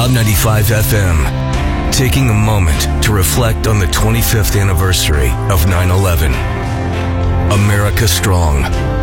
Bob 95 FM, taking a moment to reflect on the 25th anniversary of 9/11. America strong,